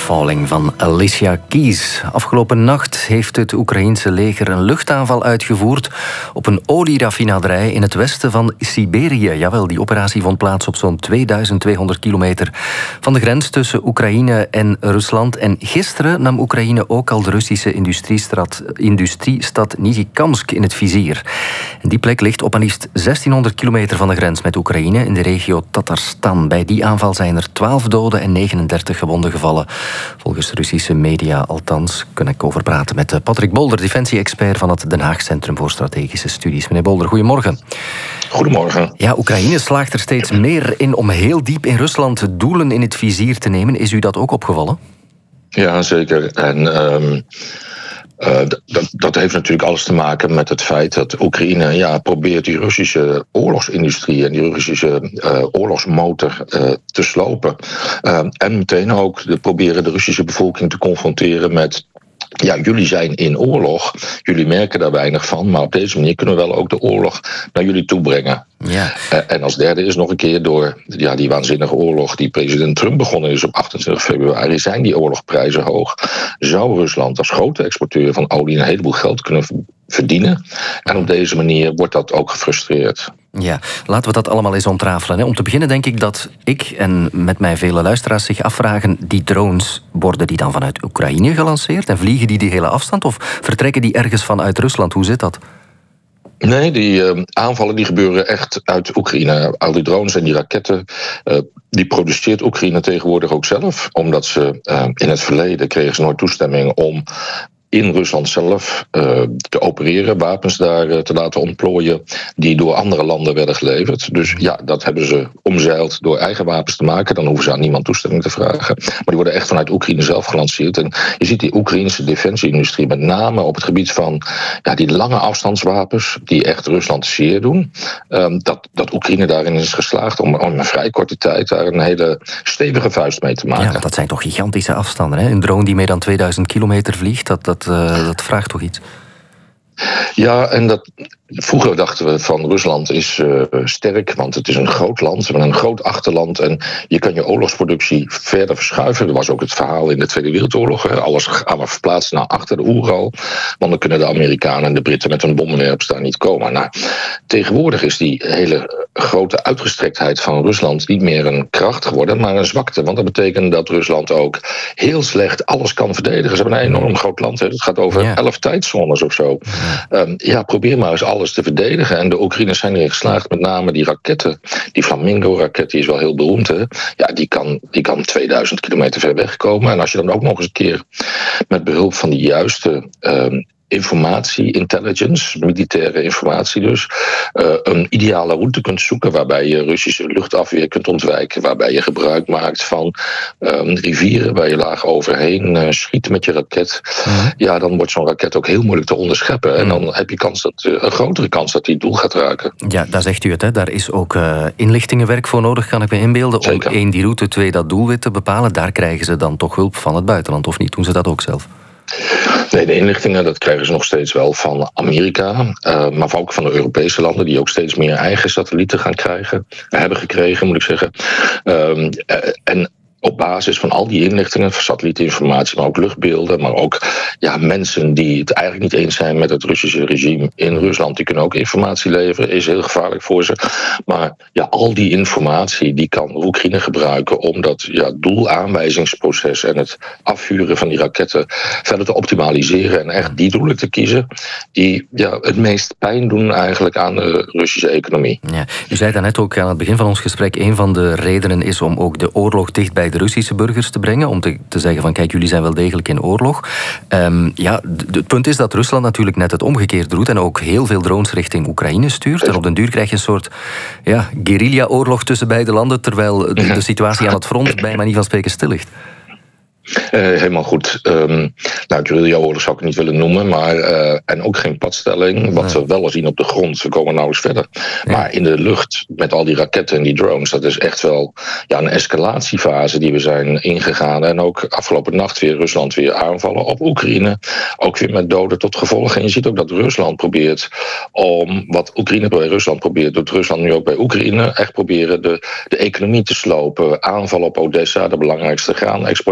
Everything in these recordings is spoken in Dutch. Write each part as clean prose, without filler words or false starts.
Falling van Alicia Keys. Afgelopen nacht heeft het Oekraïense leger een luchtaanval uitgevoerd op een olieraffinaderij in het westen van Siberië. Jawel, die operatie vond plaats op zo'n 2200 kilometer van de grens tussen Oekraïne en Rusland. En gisteren nam Oekraïne ook al de Russische industriestad Nizhikam in het vizier. En die plek ligt op maar liefst 1600 kilometer van de grens met Oekraïne in de regio Tatarstan. Bij die aanval zijn er 12 doden en 39 gewonden gevallen. Volgens Russische media althans. Kan ik over praten met Patrick Bolder, defensie-expert van het Den Haag Centrum voor Strategische Studies. Meneer Bolder, goedemorgen. Goedemorgen. Ja, Oekraïne slaagt er steeds meer in om heel diep in Rusland doelen in het vizier te nemen. Is u dat ook opgevallen? Ja, zeker. En dat heeft natuurlijk alles te maken met het feit dat Oekraïne probeert die Russische oorlogsindustrie en die Russische oorlogsmotor te slopen. En meteen ook proberen de Russische bevolking te confronteren met: ja, jullie zijn in oorlog, jullie merken daar weinig van, maar op deze manier kunnen we wel ook de oorlog naar jullie toe brengen. Ja. En als derde is nog een keer door die waanzinnige oorlog die president Trump begonnen is op 28 februari, zijn die oorlogprijzen hoog. Zou Rusland als grote exporteur van olie een heleboel geld kunnen verdienen? En op deze manier wordt dat ook gefrustreerd. Ja, laten we dat allemaal eens ontrafelen. Om te beginnen denk ik dat ik en met mij vele luisteraars zich afvragen: die drones, worden die dan vanuit Oekraïne gelanceerd en vliegen die hele afstand of vertrekken die ergens vanuit Rusland? Hoe zit dat? Nee, die aanvallen die gebeuren echt uit Oekraïne. Al die drones en die raketten, die produceert Oekraïne tegenwoordig ook zelf. Omdat ze in het verleden kregen ze nooit toestemming om in Rusland zelf te opereren, wapens daar te laten ontplooien die door andere landen werden geleverd. Dus ja, dat hebben ze omzeild door eigen wapens te maken. Dan hoeven ze aan niemand toestemming te vragen. Maar die worden echt vanuit Oekraïne zelf gelanceerd. En je ziet die Oekraïnse defensieindustrie met name op het gebied van die lange afstandswapens die echt Rusland zeer doen. Dat Oekraïne daarin is geslaagd om in een vrij korte tijd daar een hele stevige vuist mee te maken. Ja, dat zijn toch gigantische afstanden, hè? Een drone die meer dan 2000 kilometer vliegt, dat vraagt toch iets? Ja, en vroeger dachten we van Rusland is sterk, want het is een groot land met een groot achterland en je kan je oorlogsproductie verder verschuiven. Dat was ook het verhaal in de Tweede Wereldoorlog. Alles gaan we verplaatsen naar achter de Oeral, want dan kunnen de Amerikanen en de Britten met hun bommenwerpers daar niet komen. Nou, tegenwoordig is die hele grote uitgestrektheid van Rusland niet meer een kracht geworden, maar een zwakte. Want dat betekent dat Rusland ook heel slecht alles kan verdedigen. Ze hebben een enorm groot land. Hè. Het gaat over 11 tijdzones of zo. Probeer maar eens alles te verdedigen. En de Oekraïners zijn erin geslaagd, met name die raketten. Die Flamingo-raket, die is wel heel beroemd. Hè? Ja, die kan 2000 kilometer ver wegkomen. En als je dan ook nog eens een keer met behulp van die juiste informatie, intelligence, militaire informatie dus, een ideale route kunt zoeken waarbij je Russische luchtafweer kunt ontwijken, waarbij je gebruik maakt van rivieren waar je laag overheen schiet met je raket. Ja, dan wordt zo'n raket ook heel moeilijk te onderscheppen. En dan heb je een grotere kans dat die het doel gaat raken. Ja, daar zegt u het. Hè. Daar is ook inlichtingenwerk voor nodig, kan ik me inbeelden. Zeker. Om 1 die route, 2 dat doelwit te bepalen. Daar krijgen ze dan toch hulp van het buitenland, of niet? Doen ze dat ook zelf? Nee, de inlichtingen dat krijgen ze nog steeds wel van Amerika, maar ook van de Europese landen die ook steeds meer eigen satellieten gaan krijgen, hebben gekregen, moet ik zeggen. En op basis van al die inlichtingen, satellietinformatie, maar ook luchtbeelden, maar ook mensen die het eigenlijk niet eens zijn met het Russische regime in Rusland, die kunnen ook informatie leveren, is heel gevaarlijk voor ze. Maar al die informatie die kan Oekraïne gebruiken om dat doelaanwijzingsproces en het afvuren van die raketten verder te optimaliseren en echt die doelen te kiezen die het meest pijn doen eigenlijk aan de Russische economie. Ja, u zei daarnet ook aan het begin van ons gesprek, een van de redenen is om ook de oorlog dicht bij de Russische burgers te brengen, om te zeggen van kijk, jullie zijn wel degelijk in oorlog. Het punt is dat Rusland natuurlijk net het omgekeerde doet en ook heel veel drones richting Oekraïne stuurt. En op den duur krijg je een soort guerrilla-oorlog tussen beide landen, terwijl de situatie aan het front bij manier van spreken stil ligt. Helemaal goed. Guerrilla-oorlog zou ik het niet willen noemen, maar en ook geen padstelling. Wat we wel zien op de grond, we komen nauwelijks verder. Ja. Maar in de lucht, met al die raketten en die drones, dat is echt wel een escalatiefase die we zijn ingegaan. En ook afgelopen nacht weer Rusland weer aanvallen op Oekraïne. Ook weer met doden tot gevolg. En je ziet ook dat Rusland probeert om, wat Oekraïne bij Rusland probeert, doet Rusland nu ook bij Oekraïne, echt proberen de economie te slopen. Aanvallen op Odessa, de belangrijkste graanexporthaven.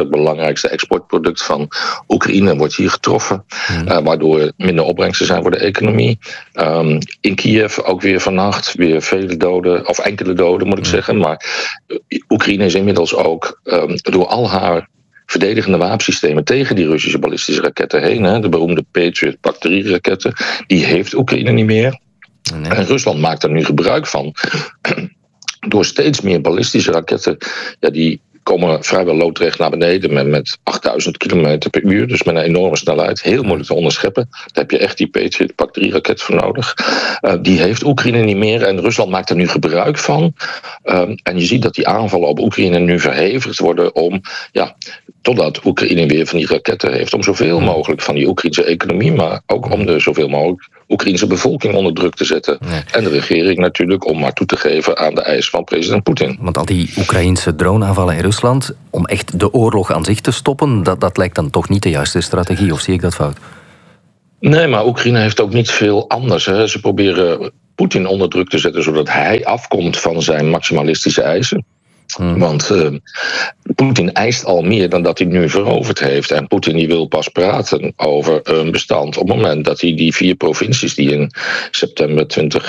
het belangrijkste exportproduct van Oekraïne wordt hier getroffen. Waardoor minder opbrengsten zijn voor de economie. In Kiev ook weer vannacht weer vele doden, of enkele doden moet ik zeggen. Maar Oekraïne is inmiddels ook door al haar verdedigende wapensystemen tegen die Russische ballistische raketten heen. Hè, de beroemde Patriot Pak-3-raketten. Die heeft Oekraïne niet meer. Nee. En Rusland maakt er nu gebruik van. Door steeds meer ballistische raketten. Ja, die komen vrijwel loodrecht naar beneden met 8000 kilometer per uur. Dus met een enorme snelheid. Heel moeilijk te onderscheppen. Daar heb je echt die Patriot Pak-3-raket voor nodig. Die heeft Oekraïne niet meer. En Rusland maakt er nu gebruik van. En je ziet dat die aanvallen op Oekraïne nu verhevigd worden om... totdat Oekraïne weer van die raketten heeft. Om zoveel mogelijk van die Oekraïnse economie... maar ook om de zoveel mogelijk Oekraïnse bevolking onder druk te zetten. Nee. En de regering natuurlijk om maar toe te geven aan de eisen van president Poetin. Want al die Oekraïnse droneaanvallen in Rusland... om echt de oorlog aan zich te stoppen... dat lijkt dan toch niet de juiste strategie, of zie ik dat fout? Nee, maar Oekraïne heeft ook niet veel anders. Hè. Ze proberen Poetin onder druk te zetten... zodat hij afkomt van zijn maximalistische eisen. Want Poetin eist al meer dan dat hij nu veroverd heeft. En Poetin die wil pas praten over een bestand... op het moment dat hij die 4 provincies... die in september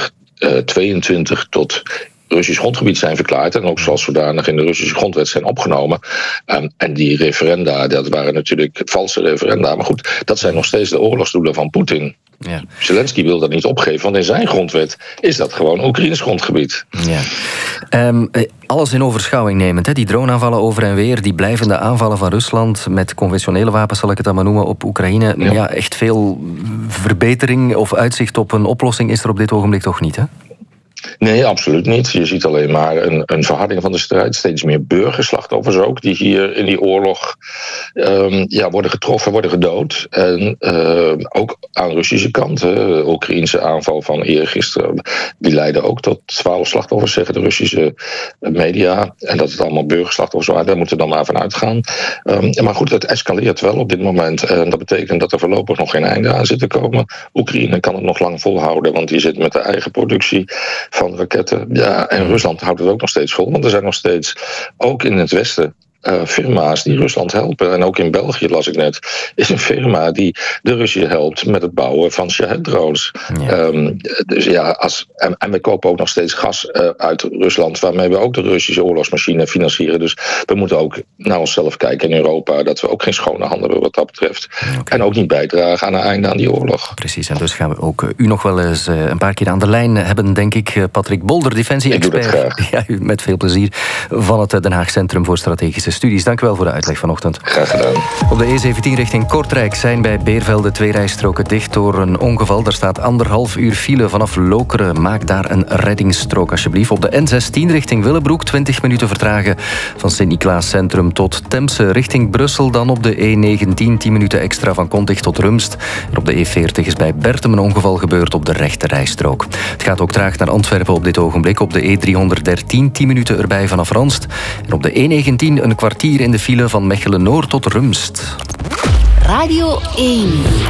2022 tot Russisch grondgebied zijn verklaard... en ook zoals zodanig in de Russische grondwet zijn opgenomen. En die referenda, dat waren natuurlijk valse referenda. Maar goed, dat zijn nog steeds de oorlogsdoelen van Poetin. Ja. Zelensky wil dat niet opgeven, want in zijn grondwet is dat gewoon Oekraïns grondgebied. Ja. Alles in overschouwing nemend, hè? Die droneaanvallen over en weer, die blijvende aanvallen van Rusland met conventionele wapens, zal ik het dan maar noemen, op Oekraïne. Ja, echt veel verbetering of uitzicht op een oplossing is er op dit ogenblik toch niet, hè? Nee, absoluut niet. Je ziet alleen maar een verharding van de strijd. Steeds meer burgerslachtoffers ook, die hier in die oorlog worden getroffen, worden gedood. En ook aan de Russische kant. De Oekraïnse aanval van eergisteren, die leidde ook tot 12 slachtoffers, zeggen de Russische media. En dat het allemaal burgerslachtoffers waren, daar moeten we dan maar van uitgaan. Maar goed, het escaleert wel op dit moment. En dat betekent dat er voorlopig nog geen einde aan zit te komen. Oekraïne kan het nog lang volhouden, want die zit met de eigen productie van raketten. Ja, en Rusland houdt het ook nog steeds vol. Want er zijn nog steeds, ook in het Westen, firma's die Rusland helpen. En ook in België, las ik net, is een firma die de Russen helpt met het bouwen van Shahed-drones. Ja. En we kopen ook nog steeds gas uit Rusland, waarmee we ook de Russische oorlogsmachine financieren. Dus we moeten ook naar onszelf kijken in Europa, dat we ook geen schone handen hebben wat dat betreft. Okay. En ook niet bijdragen aan een einde aan die oorlog. Precies, en dus gaan we ook u nog wel eens een paar keer aan de lijn hebben, denk ik. Patrick Bolder, defensie-expert. Ik doe dat graag. Ja, met veel plezier. Van het Den Haag Centrum voor Strategische Studies. Dank u wel voor de uitleg vanochtend. Graag gedaan. Op de E17 richting Kortrijk zijn bij Beervelde 2 rijstroken dicht door een ongeval. Daar staat 1,5 uur file vanaf Lokeren. Maak daar een reddingsstrook alsjeblieft. Op de N16 richting Willebroek 20 minuten vertragen van Sint-Niklaas Centrum tot Temse. Richting Brussel dan op de E19 10 minuten extra van Kontig tot Rumst. En op de E40 is bij Bertum een ongeval gebeurd op de rechte rijstrook. Het gaat ook traag naar Antwerpen op dit ogenblik. Op de E313 10 minuten erbij vanaf Ranst. En op de E19 een kwartier in de file van Mechelen-Noord tot Rumst. Radio 1.